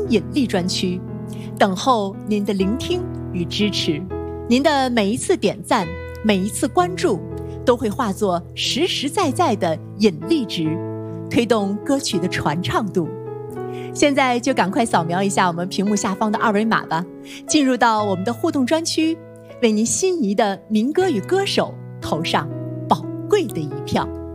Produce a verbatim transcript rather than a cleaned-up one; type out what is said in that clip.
引力专区，等候您的聆听与支持。您的每一次点赞，每一次关注，都会化作实实在在的引力值，推动歌曲的传唱度。现在就赶快扫描一下我们屏幕下方的二维码吧，进入到我们的互动专区，为您心仪的民歌与歌手投上宝贵的一票。